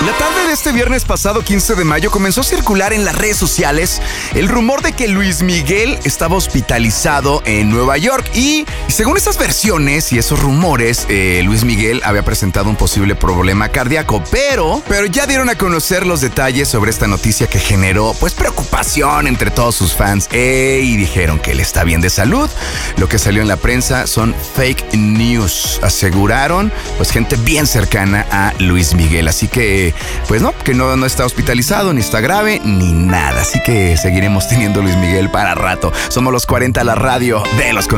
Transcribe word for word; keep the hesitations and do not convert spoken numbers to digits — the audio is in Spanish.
La tarde de este viernes pasado, quince de mayo, comenzó a circular en las redes sociales el rumor de que Luis Miguel estaba hospitalizado en Nueva York. Y según esas versiones y esos rumores, eh, Luis Miguel había presentado un posible problema cardíaco. Pero, pero ya dieron a conocer los detalles sobre esta noticia que generó pues preocupación entre todos sus fans. Eh, y dijeron que él está bien de salud. Lo que salió en la prensa son fake news, aseguraron pues gente bien cercana a Luis Miguel. Así que pues no, que no, no está hospitalizado, ni está grave, ni nada. Así que seguiremos teniendo Luis Miguel para rato. Somos los cuarenta, la radio de los